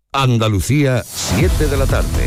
Andalucía, 7 de la tarde.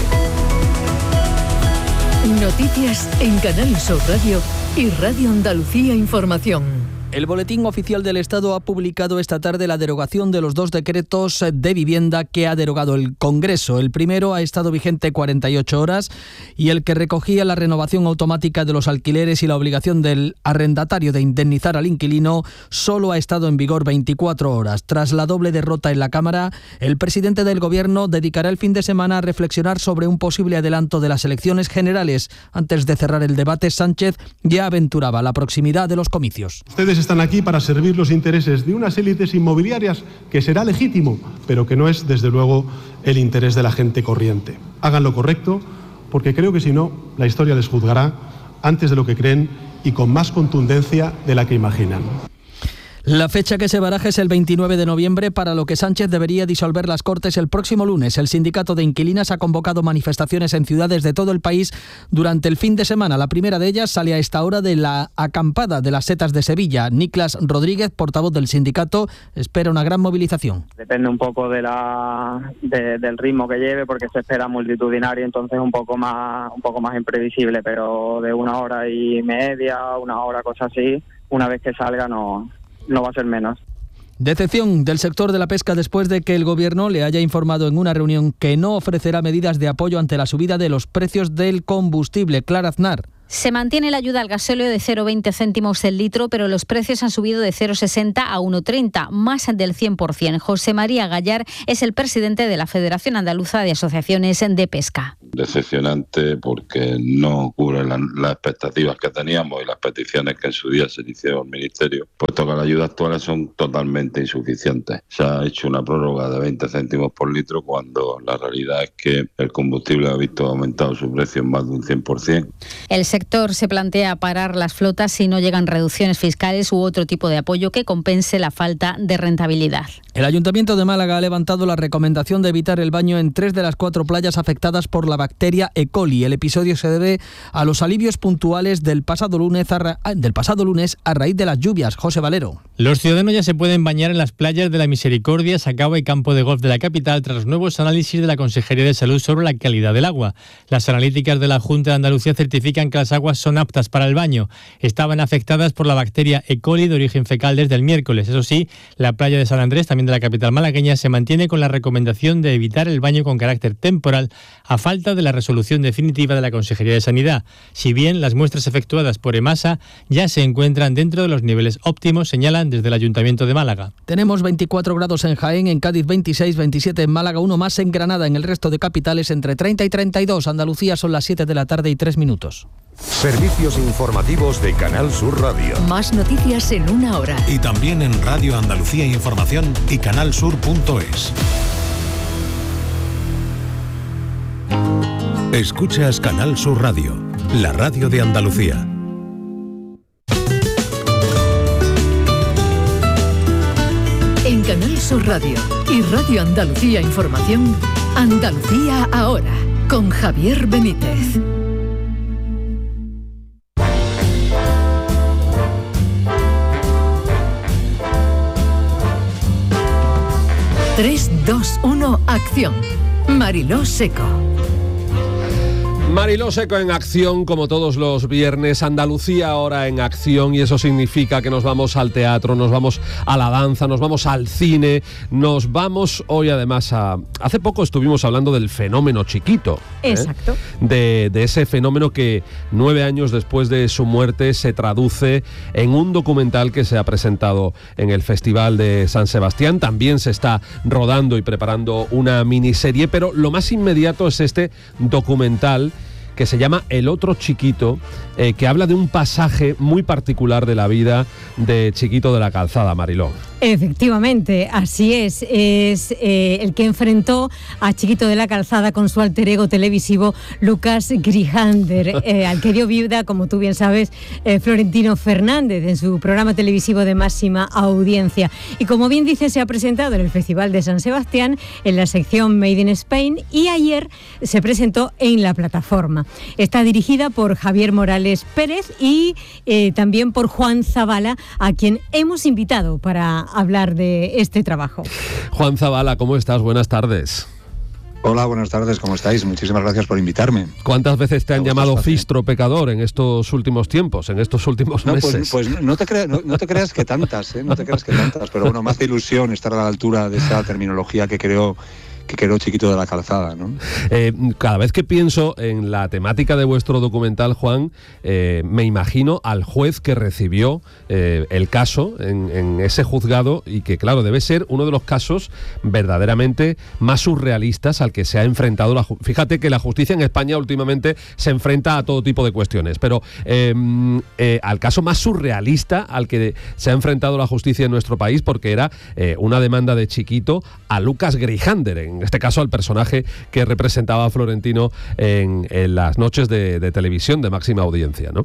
Noticias en Canal Sur Radio y Radio Andalucía Información. El Boletín Oficial del Estado ha publicado esta tarde la derogación de los 2 decretos de vivienda que ha derogado el Congreso. El primero ha estado vigente 48 horas y el que recogía la renovación automática de los alquileres y la obligación del arrendatario de indemnizar al inquilino solo ha estado en vigor 24 horas. Tras la doble derrota en la Cámara, el presidente del Gobierno dedicará el fin de semana a reflexionar sobre un posible adelanto de las elecciones generales. Antes de cerrar el debate, Sánchez ya aventuraba la proximidad de los comicios. Ustedes están aquí para servir los intereses de unas élites inmobiliarias que será legítimo, pero que no es, desde luego, el interés de la gente corriente. Hagan lo correcto, porque creo que si no, la historia les juzgará antes de lo que creen y con más contundencia de la que imaginan. La fecha que se baraja es el 29 de noviembre, para lo que Sánchez debería disolver las Cortes el próximo lunes. El sindicato de inquilinas ha convocado manifestaciones en ciudades de todo el país durante el fin de semana. La primera de ellas sale a esta hora de la acampada de las Setas de Sevilla. Niklas Rodríguez, portavoz del sindicato, espera una gran movilización. Depende un poco del ritmo que lleve, porque se espera multitudinario, entonces un poco más imprevisible, pero de 1 hora y media, 1 hora, cosas así, una vez que salga no va a ser menos. Decepción del sector de la pesca después de que el Gobierno le haya informado en una reunión que no ofrecerá medidas de apoyo ante la subida de los precios del combustible. Clara Aznar. Se mantiene la ayuda al gasóleo de 0,20 céntimos el litro, pero los precios han subido de 0,60 a 1,30, más del 100%. José María Gallar es el presidente de la Federación Andaluza de Asociaciones de Pesca. Decepcionante porque no cubre las expectativas que teníamos y las peticiones que en su día se hicieron al Ministerio, puesto que las ayudas actuales son totalmente insuficientes. Se ha hecho una prórroga de 20 céntimos por litro cuando la realidad es que el combustible ha visto aumentado su precio en más de un 100%. El sector se plantea parar las flotas si no llegan reducciones fiscales u otro tipo de apoyo que compense la falta de rentabilidad. El Ayuntamiento de Málaga ha levantado la recomendación de evitar el baño en 3 de las 4 playas afectadas por la bacteria E. coli. El episodio se debe a los alivios puntuales del pasado lunes a raíz de las lluvias. José Valero. Los ciudadanos ya se pueden bañar en las playas de la Misericordia, Sacaba y Campo de Golf de la capital tras los nuevos análisis de la Consejería de Salud sobre la calidad del agua. Las analíticas de la Junta de Andalucía certifican que las aguas son aptas para el baño. Estaban afectadas por la bacteria E. coli de origen fecal desde el miércoles. Eso sí, la playa de San Andrés, también de la capital malagueña, se mantiene con la recomendación de evitar el baño con carácter temporal a falta de la resolución definitiva de la Consejería de Sanidad. Si bien las muestras efectuadas por EMASA ya se encuentran dentro de los niveles óptimos, señalan desde el Ayuntamiento de Málaga. Tenemos 24 grados en Jaén, en Cádiz 26, 27 en Málaga, 1 más en Granada. En el resto de capitales entre 30 y 32. Andalucía son las 7 de la tarde y 3 minutos. Servicios informativos de Canal Sur Radio. Más noticias en 1 hora. Y también en Radio Andalucía Información y canalsur.es. Escuchas Canal Sur Radio, la radio de Andalucía. En Canal Sur Radio y Radio Andalucía Información, Andalucía ahora, con Javier Benítez. Tres, 2, 1, acción. Mariló Seco. Mariló Seco en acción, como todos los viernes. Andalucía ahora en acción, y eso significa que nos vamos al teatro, nos vamos a la danza, nos vamos al cine, nos vamos hoy además a... Hace poco estuvimos hablando del fenómeno Chiquito. Exacto. De ese fenómeno que 9 años después de su muerte se traduce en un documental que se ha presentado en el Festival de San Sebastián. También se está rodando y preparando una miniserie, pero lo más inmediato es este documental que se llama El otro Chiquito, que habla de un pasaje muy particular de la vida de Chiquito de la Calzada, Mariló. Efectivamente, así es el que enfrentó a Chiquito de la Calzada con su alter ego televisivo Lucas Grijander, al que dio vida, como tú bien sabes, Florentino Fernández en su programa televisivo de máxima audiencia. Y como bien dice, se ha presentado en el Festival de San Sebastián en la sección Made in Spain, y ayer se presentó en la plataforma. Está dirigida por Javier Morales Pérez y también por Juan Zabala, a quien hemos invitado para hablar de este trabajo. Juan Zabala, ¿cómo estás? Buenas tardes. Hola, buenas tardes, ¿cómo estáis? Muchísimas gracias por invitarme. ¿Cuántas veces te han llamado fistro pecador en estos últimos tiempos, en estos últimos meses? Pues no te creas que tantas, no te creas que tantas, pero bueno, me hace ilusión estar a la altura de esa terminología que creó Chiquito de la Calzada, ¿no? Cada vez que pienso en la temática de vuestro documental, Juan, me imagino al juez que recibió el caso en ese juzgado y que, claro, debe ser uno de los casos verdaderamente más surrealistas al que se ha enfrentado la justicia. Fíjate que la justicia en España últimamente se enfrenta a todo tipo de cuestiones, pero al caso más surrealista al que se ha enfrentado la justicia en nuestro país, porque era una demanda de Chiquito a Lucas Grijander, en este caso al personaje que representaba a Florentino en las noches de televisión de máxima audiencia, ¿no?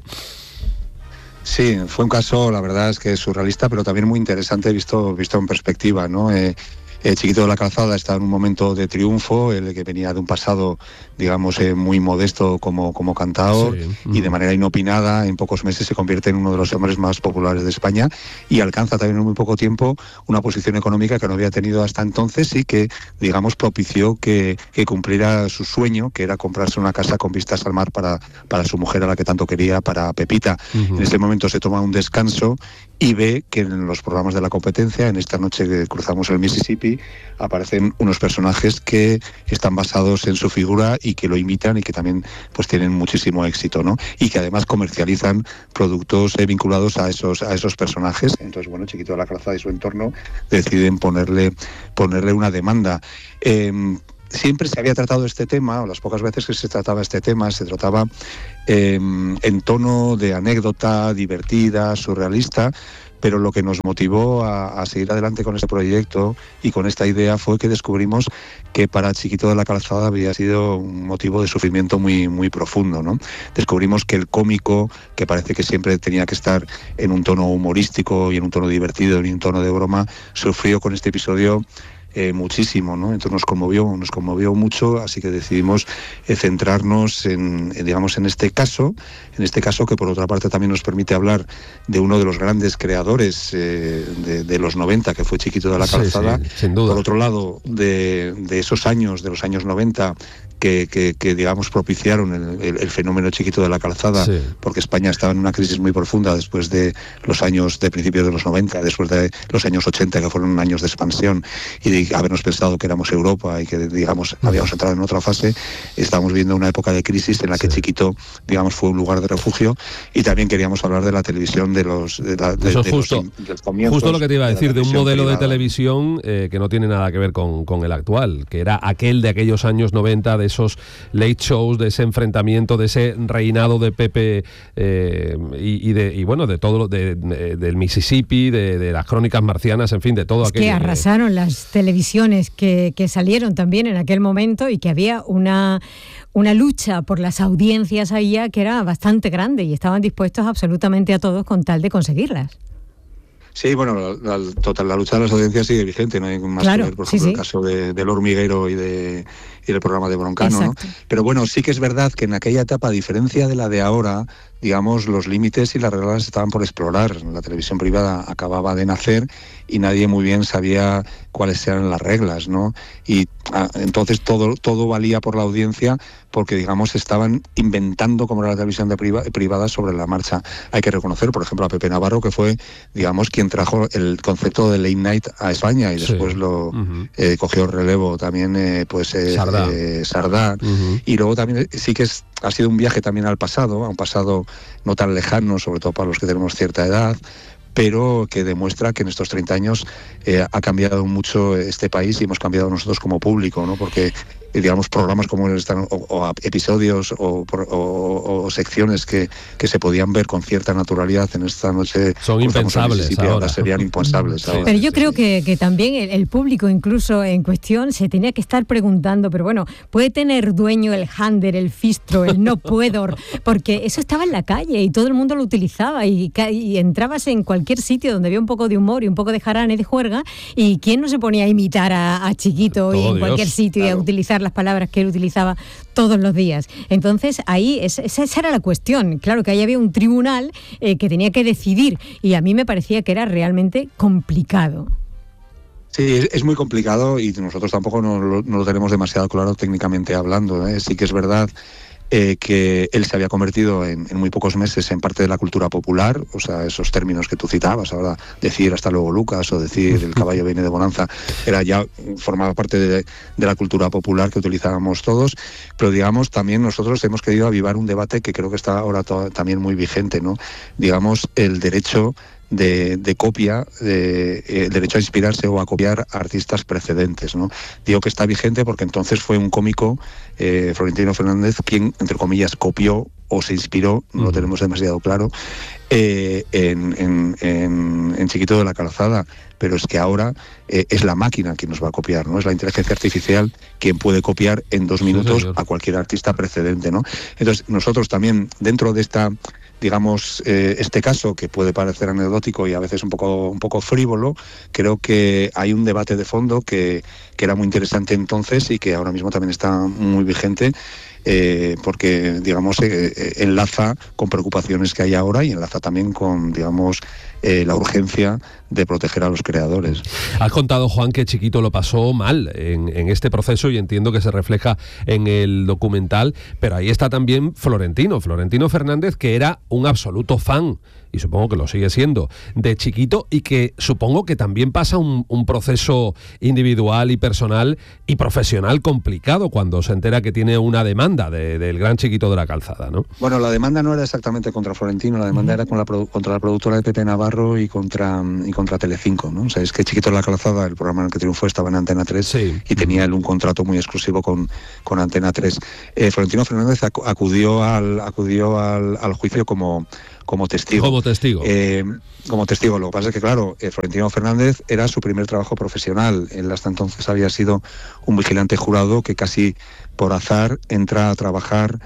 Sí, fue un caso, la verdad es que surrealista, pero también muy interesante visto en perspectiva, ¿no? Chiquito de la Calzada está en un momento de triunfo, el que venía de un pasado, digamos, muy modesto como cantaor, sí. Y de manera inopinada, en pocos meses se convierte en uno de los hombres más populares de España y alcanza también en muy poco tiempo una posición económica que no había tenido hasta entonces y que, digamos, propició que cumpliera su sueño, que era comprarse una casa con vistas al mar para su mujer, a la que tanto quería, para Pepita. En este momento se toma un descanso y ve que en los programas de la competencia, en esta noche que cruzamos el Mississippi, aparecen unos personajes que están basados en su figura y que lo imitan y que también pues tienen muchísimo éxito, ¿no? Y que además comercializan productos vinculados a esos personajes. Entonces, bueno, Chiquito de la Calzada y su entorno deciden ponerle una demanda. Siempre se había tratado este tema, o las pocas veces que se trataba este tema, se trataba en tono de anécdota divertida, surrealista, pero lo que nos motivó a seguir adelante con este proyecto y con esta idea fue que descubrimos que para Chiquito de la Calzada había sido un motivo de sufrimiento muy, muy profundo, ¿no? Descubrimos que el cómico, que parece que siempre tenía que estar en un tono humorístico y en un tono divertido y en un tono de broma, sufrió con este episodio muchísimo, ¿no? Entonces nos conmovió mucho, así que decidimos centrarnos en este caso que por otra parte también nos permite hablar de uno de los grandes creadores de los 90, que fue Chiquito de la Calzada. Sí, sin duda. Por otro lado, de esos años, de los años 90, que digamos propiciaron el fenómeno Chiquito de la Calzada, sí. Porque España estaba en una crisis muy profunda después de los años de principios de los 90, después de los años 80, que fueron años de expansión y de habernos pensado que éramos Europa y que, digamos, habíamos entrado en otra fase. Estábamos viendo una época de crisis en la que Chiquito, digamos, fue un lugar de refugio, y también queríamos hablar de la televisión del comienzo. Justo lo que te iba a decir, de un modelo privada de televisión que no tiene nada que ver con el actual, que era aquel de aquellos años 90, de esos late shows, de ese enfrentamiento, de ese reinado de Pepe y bueno, de todo, del Mississippi, de las crónicas marcianas, en fin, de todo aquello. Que arrasaron las televisiones que salieron también en aquel momento, y que había una lucha por las audiencias ahí que era bastante grande y estaban dispuestos absolutamente a todos con tal de conseguirlas. Sí, bueno, la lucha de las audiencias sigue vigente, no hay más que ver, por ejemplo, el caso del Hormiguero y del programa de Broncano, ¿no? Pero bueno, sí que es verdad que en aquella etapa, a diferencia de la de ahora, digamos, los límites y las reglas estaban por explorar. La televisión privada acababa de nacer y nadie muy bien sabía cuáles eran las reglas, ¿no? Y entonces todo valía por la audiencia, porque, digamos, estaban inventando cómo era la televisión privada sobre la marcha. Hay que reconocer, por ejemplo, a Pepe Navarro, que fue, digamos, quien trajo el concepto de late night a España, y después lo cogió relevo también Sardá. Y luego también sí que ha sido un viaje también al pasado, a un pasado no tan lejano, sobre todo para los que tenemos cierta edad, pero que demuestra que en estos 30 años ha cambiado mucho este país y hemos cambiado nosotros como público, ¿no? Porque, digamos, programas como están, o episodios o secciones que se podían ver con cierta naturalidad en esta noche son impensables ahora. Serían impensables ahora. Pero yo creo que también el público, incluso en cuestión, se tenía que estar preguntando, pero bueno, ¿puede tener dueño el hander, el fistro, el no puedo? Porque eso estaba en la calle y todo el mundo lo utilizaba, y entrabas en cualquier sitio donde había un poco de humor y un poco de jarana y de juerga, y ¿quién no se ponía a imitar a Chiquito y en cualquier sitio, claro, y a utilizar las palabras que él utilizaba todos los días? Entonces ahí esa era la cuestión. Claro que ahí había un tribunal que tenía que decidir, y a mí me parecía que era realmente complicado. Sí, es muy complicado y nosotros tampoco no lo tenemos demasiado claro técnicamente hablando, ¿eh? Sí que es verdad que él se había convertido en muy pocos meses en parte de la cultura popular, o sea, esos términos que tú citabas ahora, decir hasta luego Lucas o decir el caballo viene de bonanza, formaba parte de la cultura popular que utilizábamos todos, pero digamos también nosotros hemos querido avivar un debate que creo que está ahora también muy vigente, ¿no? Digamos, el derecho de copia, el derecho a inspirarse o a copiar a artistas precedentes, ¿no? Digo que está vigente porque entonces fue un cómico, Florentino Fernández, quien, entre comillas, copió o se inspiró, no lo tenemos demasiado claro, en Chiquito de la Calzada, pero es que ahora es la máquina quien nos va a copiar, ¿no? Es la inteligencia artificial quien puede copiar en 2 minutos a cualquier artista precedente, ¿no? Entonces, nosotros también, dentro de esta, digamos, este caso que puede parecer anecdótico y a veces un poco frívolo, creo que hay un debate de fondo que era muy interesante entonces y que ahora mismo también está muy vigente, porque, digamos, enlaza con preocupaciones que hay ahora y enlaza también con, digamos, la urgencia de proteger a los creadores. Has contado, Juan, que Chiquito lo pasó mal en este proceso y entiendo que se refleja en el documental, pero ahí está también Florentino Fernández, que era un absoluto fan, y supongo que lo sigue siendo, de Chiquito, y que supongo que también pasa un proceso individual y personal y profesional complicado cuando se entera que tiene una demanda del gran Chiquito de la Calzada, ¿no? Bueno, la demanda no era exactamente contra Florentino, la demanda era contra la productora de Pepe Navarro y contra Telecinco, ¿no? O sea, es que Chiquito de la Calzada, el programa en el que triunfó, estaba en Antena 3 y tenía él un contrato muy exclusivo con Antena 3. Florentino Fernández acudió al juicio como testigo. Como testigo. Lo que pasa es que, claro, Florentino Fernández era su primer trabajo profesional. Él hasta entonces había sido un vigilante jurado que casi por azar entra a trabajar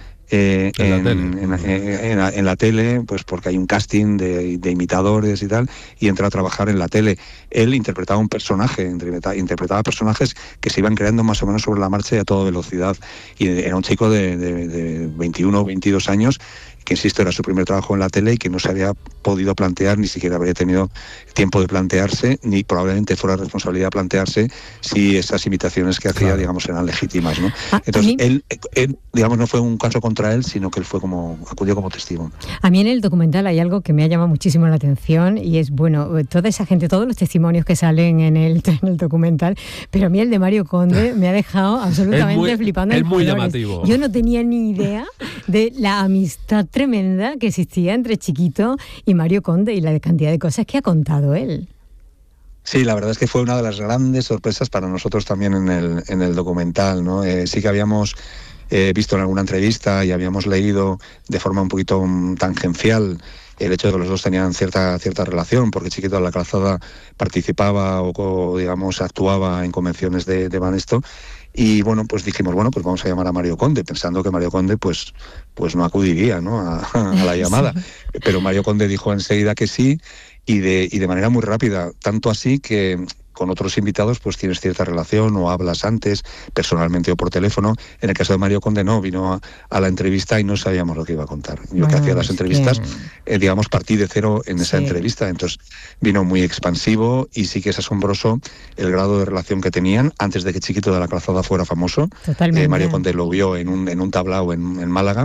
en la tele, pues porque hay un casting de imitadores y tal, y entra a trabajar en la tele. Él interpretaba un personaje, interpretaba personajes que se iban creando más o menos sobre la marcha y a toda velocidad. Y era un chico de 21 o 22 años, que, insisto, era su primer trabajo en la tele y que no se había podido plantear, ni siquiera habría tenido tiempo de plantearse, ni probablemente fuera responsabilidad plantearse si esas imitaciones que hacía, digamos, eran legítimas, ¿no? Entonces, él, digamos, no fue un caso contra él, sino que él acudió como testigo. A mí en el documental hay algo que me ha llamado muchísimo la atención y es, bueno, toda esa gente, todos los testimonios que salen en el documental, pero a mí el de Mario Conde me ha dejado absolutamente flipando. Es muy llamativo. Yo no tenía ni idea de la amistad tremenda que existía entre Chiquito y Mario Conde y la cantidad de cosas que ha contado él. Sí, la verdad es que fue una de las grandes sorpresas para nosotros también en el documental, ¿no? Sí que habíamos visto en alguna entrevista y habíamos leído de forma un poquito tangencial el hecho de que los dos tenían cierta relación, porque Chiquito de la Calzada participaba o digamos, actuaba en convenciones de Banesto. Y bueno, pues dijimos, bueno, pues vamos a llamar a Mario Conde, pensando que Mario Conde pues no acudiría, ¿no? a la llamada. Sí. Pero Mario Conde dijo enseguida que sí y de manera muy rápida, tanto así que con otros invitados pues tienes cierta relación o hablas antes, personalmente o por teléfono. En el caso de Mario Conde no, vino a la entrevista y no sabíamos lo que iba a contar. Yo que hacía las entrevistas, digamos, partí de cero en esa entrevista. Entonces vino muy expansivo y sí que es asombroso el grado de relación que tenían antes de que Chiquito de la Calzada fuera famoso. Mario Conde lo vio en un tablao en Málaga.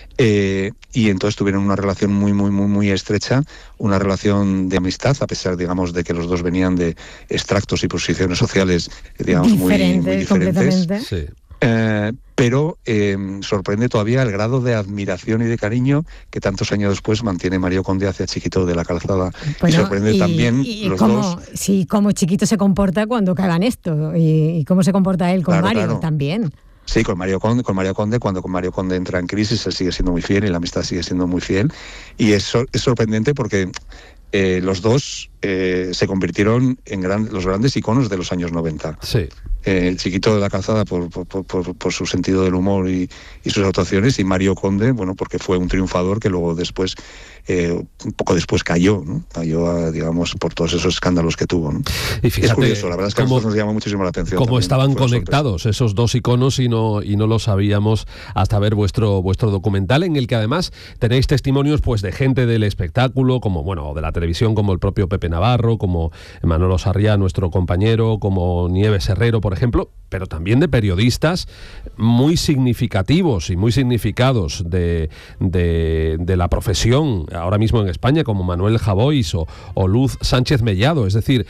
Y entonces tuvieron una relación muy estrecha, una relación de amistad, a pesar, digamos, de que los dos venían de extractos y posiciones sociales, digamos, muy diferentes. Sí. Pero sorprende todavía el grado de admiración y de cariño que tantos años después mantiene Mario Conde hacia Chiquito de la Calzada. Bueno, y sorprende también los dos. Sí, cómo Chiquito se comporta cuando cagan esto y cómo se comporta él con Mario también. Sí, con Mario Conde, cuando con Mario Conde entra en crisis, él sigue siendo muy fiel y la amistad sigue siendo muy fiel. Y eso es sorprendente porque los dos se convirtieron en los grandes iconos de los años 90. Sí. Chiquito de la Calzada por su sentido del humor y sus actuaciones, y Mario Conde, bueno, porque fue un triunfador que luego después, un poco después cayó, ¿no? Cayó, digamos, por todos esos escándalos que tuvo, ¿no? Y fíjate, es curioso, la verdad es que a nosotros nos llama muchísimo la atención. Como estaban conectados sorpresa. esos dos iconos y no lo sabíamos hasta ver vuestro documental, en el que además tenéis testimonios pues de gente del espectáculo, como bueno, de la televisión, como el propio Pepe Navarro, como Manolo Sarriá, nuestro compañero, como Nieves Herrero, por ejemplo, pero también de periodistas muy significativos y muy significados de la profesión ahora mismo en España, como Manuel Javois o Luz Sánchez Mellado. Es decir,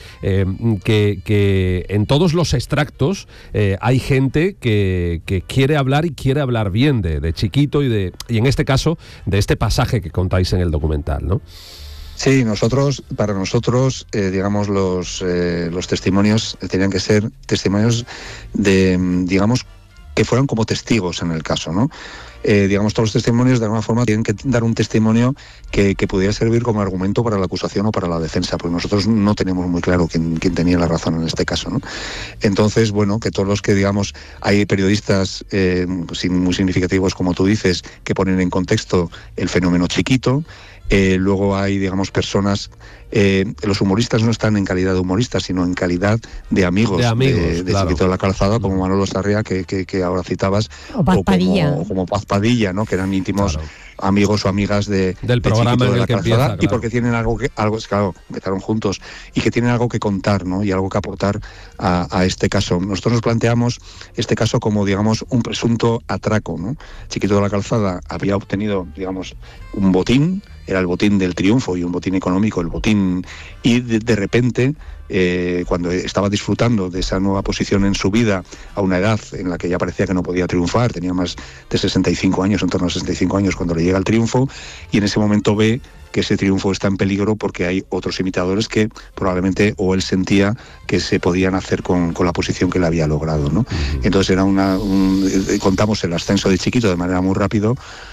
que en todos los extractos hay gente que quiere hablar y quiere hablar bien de Chiquito y en este caso de este pasaje que contáis en el documental, ¿no? Sí, para nosotros, digamos, los testimonios tenían que ser testimonios digamos, que fueran como testigos en el caso, ¿no? Digamos, todos los testimonios de alguna forma tienen que dar un testimonio que pudiera servir como argumento para la acusación o para la defensa, porque nosotros no tenemos muy claro quién tenía la razón en este caso, ¿no? Entonces, bueno, que todos los que, digamos, hay periodistas muy significativos, como tú dices, que ponen en contexto el fenómeno Chiquito. Luego hay, digamos, personas, los humoristas no están en calidad de humoristas, sino en calidad de amigos de claro. Chiquito de la Calzada, como Manolo Sarriá, que ahora citabas, o Paz Padilla. Como Paz Padilla, ¿no? Que eran íntimos claro. amigos o amigas del programa Chiquito en de la el que Calzada, empieza, claro. y porque tienen algo, claro, empezaron juntos, y que tienen algo que contar, ¿no? Y algo que aportar a este caso. Nosotros nos planteamos este caso como, digamos, un presunto atraco, ¿no? Chiquito de la Calzada había obtenido, digamos, un botín, era el botín del triunfo y un botín económico, el botín, y de repente, cuando estaba disfrutando de esa nueva posición en su vida, a una edad en la que ya parecía que no podía triunfar, tenía más de 65 años, en torno a 65 años cuando le llega el triunfo, y en ese momento ve que ese triunfo está en peligro porque hay otros imitadores que probablemente o él sentía que se podían hacer con la posición que él había logrado, ¿no? Entonces era contamos el ascenso de Chiquito de manera muy rápida,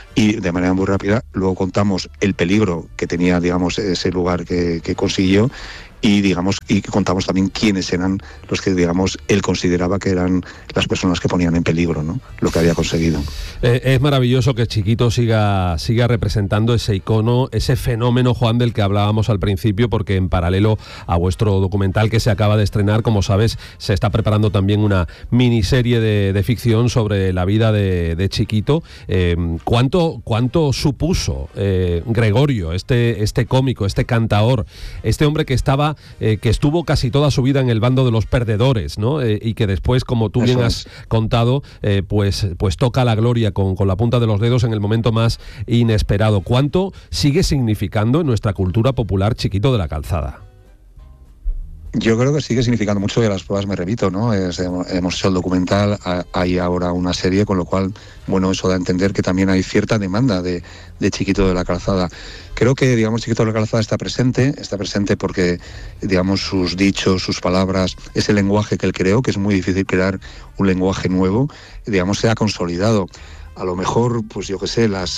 luego contamos el peligro que tenía, digamos, ese lugar que consiguió, y contamos también quiénes eran los que, digamos, él consideraba que eran las personas que ponían en peligro, ¿no? Lo que había conseguido. Es maravilloso que Chiquito siga representando ese icono, ese fenómeno, Juan, del que hablábamos al principio, porque en paralelo a vuestro documental que se acaba de estrenar, como sabes, se está preparando también una miniserie de ficción sobre la vida de Chiquito. ¿Cuánto supuso Gregorio, este cómico, este cantaor, este hombre que estuvo casi toda su vida en el bando de los perdedores, ¿no? Y que después, como tú bien has contado, pues toca la gloria con la punta de los dedos en el momento más inesperado? ¿Cuánto sigue significando en nuestra cultura popular Chiquito de la Calzada? Yo creo que sigue significando mucho, y a las pruebas me repito, ¿no? Hemos hecho el documental, hay ahora una serie, con lo cual, bueno, eso da a entender que también hay cierta demanda de Chiquito de la Calzada. Creo que, digamos, Chiquito de la Calzada está presente porque, digamos, sus dichos, sus palabras, ese lenguaje que él creó, que es muy difícil crear un lenguaje nuevo, digamos, se ha consolidado. A lo mejor, pues yo qué sé, las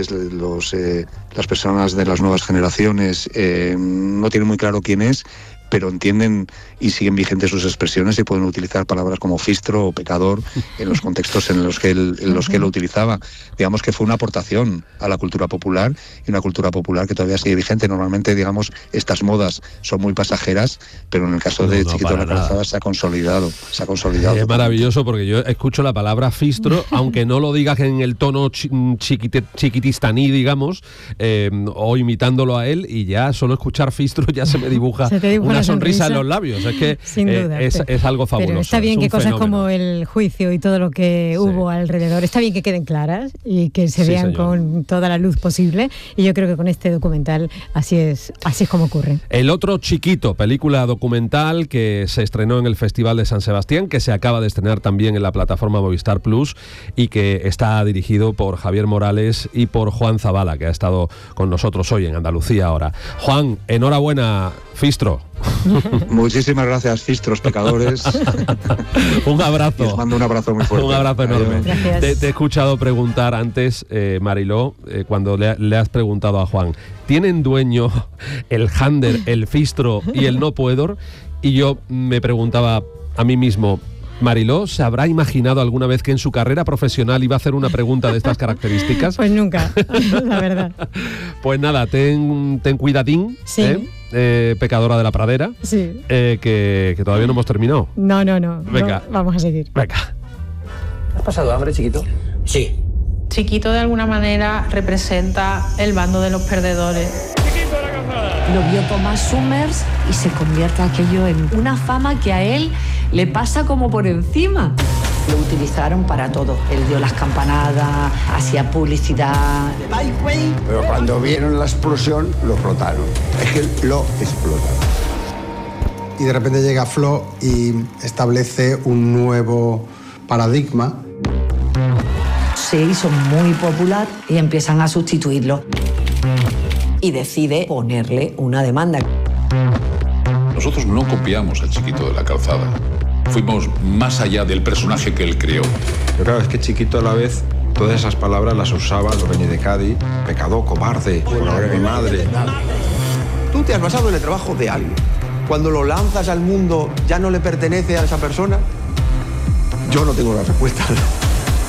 personas de las nuevas generaciones no tienen muy claro quién es, pero entienden y siguen vigentes sus expresiones y pueden utilizar palabras como fistro o pecador en los contextos en los que él lo utilizaba. Digamos que fue una aportación a la cultura popular, y una cultura popular que todavía sigue vigente. Normalmente, digamos, estas modas son muy pasajeras, pero en el caso de Chiquito de la Calzada se ha consolidado. Es maravilloso, porque yo escucho la palabra fistro, aunque no lo digas en el tono chiquitistaní, digamos, o imitándolo a él, y ya solo escuchar fistro ya se me dibuja una sonrisa en los labios. Es que sin duda, es algo fabuloso. Pero está bien que cosas como el juicio y todo lo que hubo alrededor, está bien que queden claras y que se vean con toda la luz posible, y yo creo que con este documental así es como ocurre. El otro Chiquito, película documental que se estrenó en el Festival de San Sebastián, que se acaba de estrenar también en la plataforma Movistar Plus, y que está dirigido por Javier Morales y por Juan Zabala, que ha estado con nosotros hoy en Andalucía Ahora. Juan, enhorabuena, Fistro. Muchísimas gracias, fistros pecadores. Un abrazo. Les mando un abrazo muy fuerte. Un abrazo enorme. Te he escuchado preguntar antes, Mariló, cuando le has preguntado a Juan, ¿tienen dueño el Hander, el Fistro y el No Puedo? Y yo me preguntaba a mí mismo, Mariló, ¿se habrá imaginado alguna vez que en su carrera profesional iba a hacer una pregunta de estas características? Pues nunca, la verdad. Pues nada, ten cuidadín, sí. Pecadora de la pradera, sí. Que todavía no hemos terminado. No. Venga. No, vamos a seguir. Venga. ¿Has pasado hambre, chiquito? Sí. Chiquito de alguna manera representa el bando de los perdedores. Lo vio Thomas Summers y se convierte aquello en una fama que a él le pasa como por encima. Lo utilizaron para todo. Él dio las campanadas, hacía publicidad. Pero cuando vieron la explosión, lo explotaron. Es que lo explotaron. Y de repente llega Flo y establece un nuevo paradigma. Se hizo muy popular y empiezan a sustituirlo. Y decide ponerle una demanda. Nosotros no copiamos al Chiquito de la Calzada. Fuimos más allá del personaje que él creó. Pero claro, es que Chiquito a la vez, todas esas palabras las usaba, lo venía de Cádiz, pecador, cobarde, por mi madre. Tú te has basado en el trabajo de alguien. Cuando lo lanzas al mundo, ¿ya no le pertenece a esa persona? Yo no tengo la respuesta.